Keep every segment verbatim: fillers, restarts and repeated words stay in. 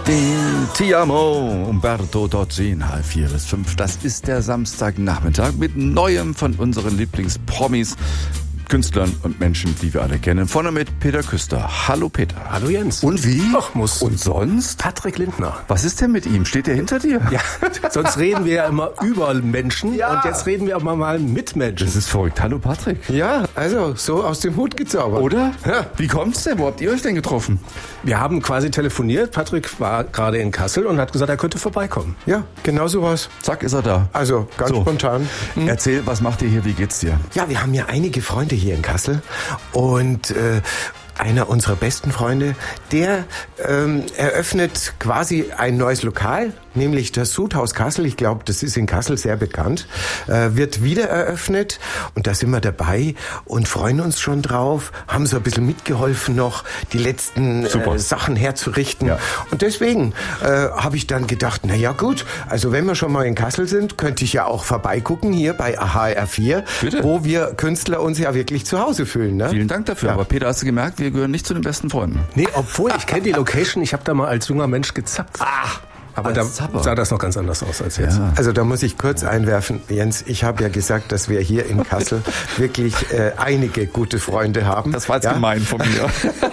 Den Ti amo, Umberto Tozzi in halb vier bis fünf. Das ist der Samstagnachmittag mit Neuem von unseren Lieblingspromis, Künstlern und Menschen, die wir alle kennen. Vorne mit Peter Küster. Hallo Peter. Hallo Jens. Und wie? Ach, muss. Und sonst? Patrick Lindner. Was ist denn mit ihm? Steht er hinter dir? Ja, sonst reden wir ja immer über Menschen ja. Und jetzt reden wir aber mal mit Menschen. Das ist verrückt. Hallo Patrick. Ja, also so aus dem Hut gezaubert. Oder? Ja. Wie kommt's denn? Wo habt ihr euch denn getroffen? Wir haben quasi telefoniert. Patrick war gerade in Kassel und hat gesagt, er könnte vorbeikommen. Ja, genau so was. Zack, ist er da. Also ganz so. spontan. Hm. Erzähl, was macht ihr hier? Wie geht's dir? Ja, wir haben ja einige Freunde hier in Kassel. Und äh, einer unserer besten Freunde, der ähm, eröffnet quasi ein neues Lokal, nämlich das Sudhaus Kassel. Ich glaube, das ist in Kassel sehr bekannt. Äh, wird wieder eröffnet und da sind wir dabei und freuen uns schon drauf. Haben so ein bisschen mitgeholfen noch, die letzten äh, Sachen herzurichten. Ja. Und deswegen äh, habe ich dann gedacht, na ja gut, also wenn wir schon mal in Kassel sind, könnte ich ja auch vorbeigucken hier bei H R vier, Bitte? Wo wir Künstler uns ja wirklich zu Hause fühlen. Ne? Vielen Dank dafür. Ja. Aber Peter, hast du gemerkt, wir gehören nicht zu den besten Freunden. Nee, obwohl, ich kenne die Location, ich habe da mal als junger Mensch gezapft. Ah, aber da Zapper. sah das noch ganz anders aus als jetzt. Ja. Also da muss ich kurz einwerfen, Jens, ich habe ja gesagt, dass wir hier in Kassel wirklich äh, einige gute Freunde haben. Das war jetzt ja? gemein von mir.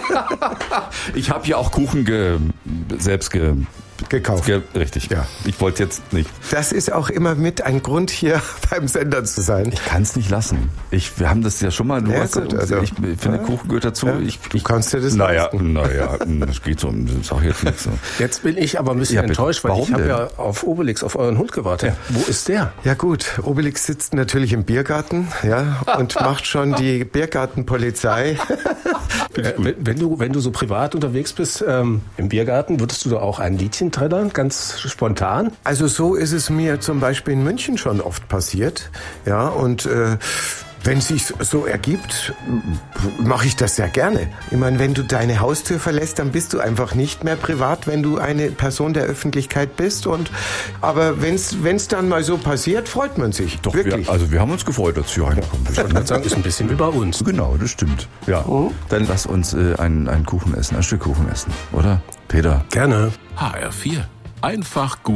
Ich habe ja auch Kuchen ge selbst ge gekauft. Ge richtig, ja. Ich wollte jetzt nicht. Das ist auch immer mit ein Grund, hier beim Sender zu sein. Ich kann es nicht lassen. Ich, wir haben das ja schon mal. Du ja, hast, gut, also, ich finde, ja, Kuchen gehört dazu. Ja, ich, du ich, kannst dir das naja, leisten. Naja, das geht so. Das sag jetzt nichts. So. Jetzt bin ich aber ein bisschen ja, enttäuscht, weil Warum ich habe denn? ja auf Obelix, auf euren Hund gewartet. Ja. Wo ist der? Ja gut, Obelix sitzt natürlich im Biergarten, ja, und macht schon die Biergartenpolizei. äh, wenn, wenn du wenn du so privat unterwegs bist ähm, im Biergarten, würdest du da auch ein Liedchen trällern, ganz spontan? Also so ist es mir zum Beispiel in München schon oft passiert, ja, und äh, wenn es sich so ergibt, mache ich das sehr gerne. Ich meine, wenn du deine Haustür verlässt, dann bist du einfach nicht mehr privat, wenn du eine Person der Öffentlichkeit bist. Und aber wenn es dann mal so passiert, freut man sich. Doch, wirklich. Wir, also wir haben uns gefreut, dass Sie reingekommen sind. Ich würde sagen, ist ein bisschen wie bei uns. Genau, das stimmt. Ja, mhm. Dann lass uns äh, einen, einen Kuchen essen, ein Stück Kuchen essen, oder? Peter? Gerne. H R vier. Einfach gut.